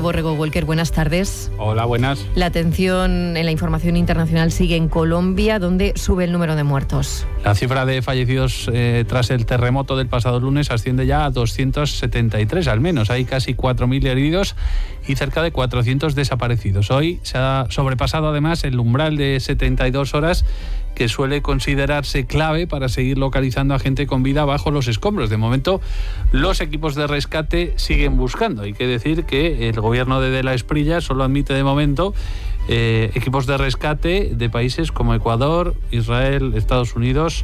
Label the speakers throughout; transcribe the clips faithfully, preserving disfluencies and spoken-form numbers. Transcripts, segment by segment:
Speaker 1: Borrego Walker, buenas tardes.
Speaker 2: Hola, buenas.
Speaker 1: La atención en la información internacional sigue en Colombia, donde sube el número de muertos.
Speaker 2: La cifra de fallecidos eh, tras el terremoto del pasado lunes asciende ya a doscientos setenta y tres al menos. Hay casi cuatro mil heridos y cerca de cuatrocientos desaparecidos. Hoy se ha sobrepasado además el umbral de setenta y dos horas que suele considerarse clave para seguir localizando a gente con vida bajo los escombros. De momento, los equipos de rescate siguen buscando. Hay que decir que el gobierno de De la Espriella solo admite de momento eh, equipos de rescate de países como Ecuador, Israel, Estados Unidos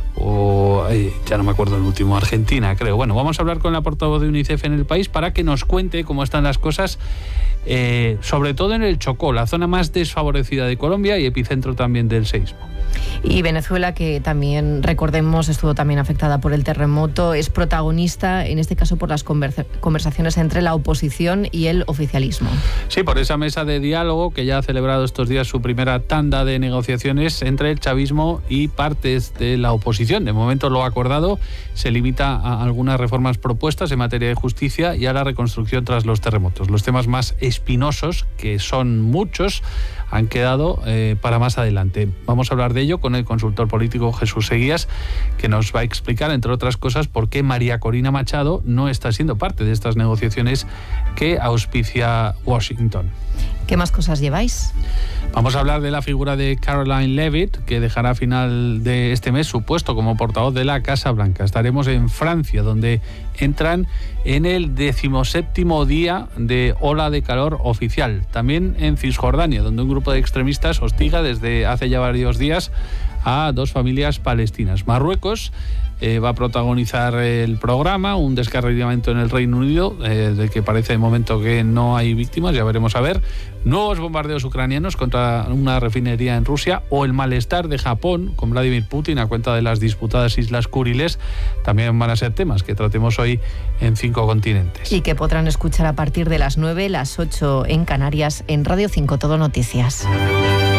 Speaker 2: o, eh, ya no me acuerdo el último, Argentina, creo. Bueno, vamos a hablar con la portavoz de UNICEF en el país para que nos cuente cómo están las cosas, eh, sobre todo en el Chocó, la zona más desfavorecida de Colombia y epicentro también del seísmo.
Speaker 1: Y Venezuela, que también, recordemos, estuvo también afectada por el terremoto, es protagonista, en este caso, por las conversa- conversaciones entre la oposición y el oficialismo.
Speaker 2: Sí, por esa mesa de diálogo que ya ha celebrado estos días su primera tanda de negociaciones entre el chavismo y partes de la oposición. De momento, lo acordado se limita a algunas reformas propuestas en materia de justicia y a la reconstrucción tras los terremotos. Los temas más espinosos, que son muchos, han quedado eh, para más adelante. Vamos a hablar de ello con el consultor político Jesús Seguías, que nos va a explicar, entre otras cosas, por qué María Corina Machado no está siendo parte de estas negociaciones que auspicia Washington.
Speaker 1: ¿Qué más cosas lleváis?
Speaker 2: Vamos a hablar de la figura de Caroline Leavitt, que dejará a final de este mes su puesto como portavoz de la Casa Blanca. Estaremos en Francia, donde entran en el decimoséptimo día de ola de calor oficial. También en Cisjordania, donde un grupo de extremistas hostiga desde hace ya varios días a dos familias palestinas. Marruecos eh, va a protagonizar el programa, un descarrilamiento en el Reino Unido, eh, del que parece de momento que no hay víctimas, ya veremos a ver. Nuevos bombardeos ucranianos contra una refinería en Rusia, o el malestar de Japón con Vladimir Putin a cuenta de las disputadas Islas Kuriles, también van a ser temas que tratemos hoy en Cinco Continentes.
Speaker 1: Y que podrán escuchar a partir de las nueve, las ocho en Canarias, en Radio cinco Todo Noticias.